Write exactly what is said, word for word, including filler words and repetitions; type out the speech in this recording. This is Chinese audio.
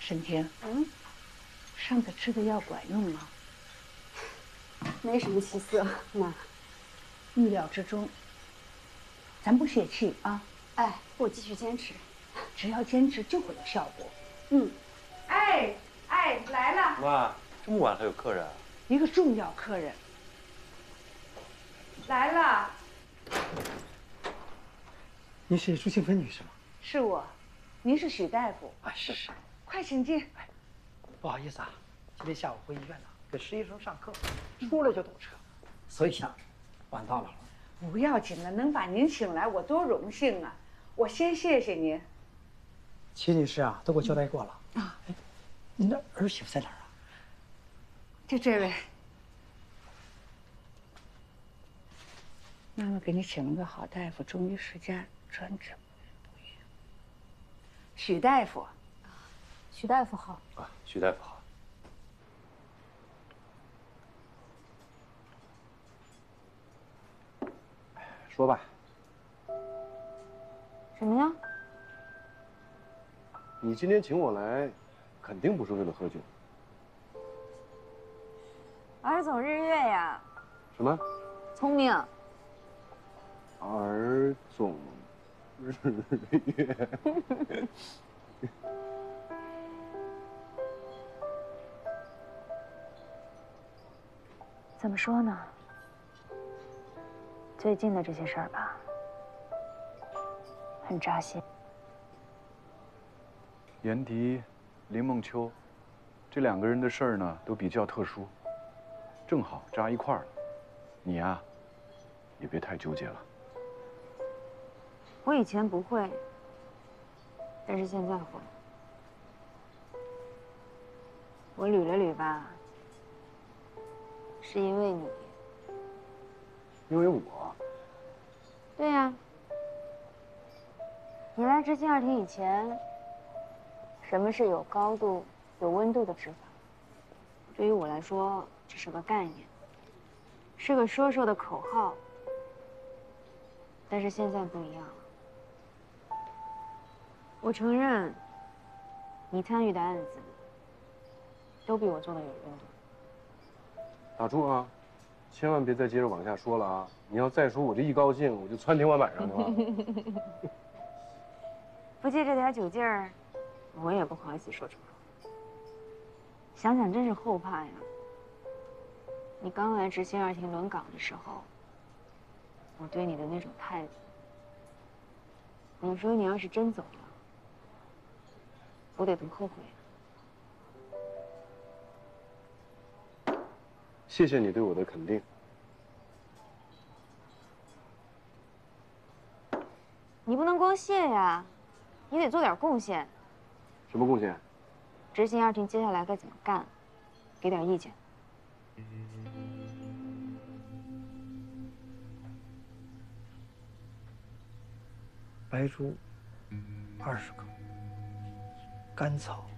沈婷， 嗯， 上次吃的药管用吗？ 没什么起色，妈。 预料之中。咱不泄气啊！ 哎，我继续坚持， 只要坚持就会有效果。 嗯。 哎哎，来了！ 妈，这么晚还有客人啊？ 一个重要客人来了。 您是朱庆芬女士吗？ 是我，您是许大夫。 啊，是是。 快请进。 哎，不好意思啊，今天下午回医院呢，给实习生上课，出来就堵车，所以呀，晚到了。 不要紧的，能把您请来，我多荣幸啊！我先谢谢您。 齐女士啊，都给我交代过了啊。哎，您的儿媳妇在哪儿啊？ 就这位。妈妈给你请了个好大夫，中医世家，专治不孕。许大夫。 许大夫好。 啊，许大夫好。 说吧。 什么呀？ 你今天请我来，肯定不是为了喝酒。 儿总日月呀。 什么？ 聪明。 儿总日月。 怎么说呢？最近的这些事儿吧，很扎心。 严迪、林梦秋，这两个人的事儿呢，都比较特殊，正好扎一块儿了。你呀，也别太纠结了。 我以前不会，但是现在会。我捋了捋吧，是因为你。 因为我。 对呀。你来执行二厅以前，什么是有高度、有温度的执法？对于我来说，这是个概念，是个说说的口号。但是现在不一样了。我承认，你参与的案子都比我做的有温度。 打住啊！千万别再接着往下说了啊！你要再说，我这一高兴，我就窜天花板上去了。 不借这点酒劲儿，我也不好意思说出口。想想真是后怕呀！你刚来执行二厅轮岗的时候，我对你的那种态度，你说你要是真走了，我得多后悔啊！ 谢谢你对我的肯定。 你不能光谢呀，你得做点贡献。 什么贡献？ 执行二厅接下来该怎么干，给点意见。 白术二十克，甘草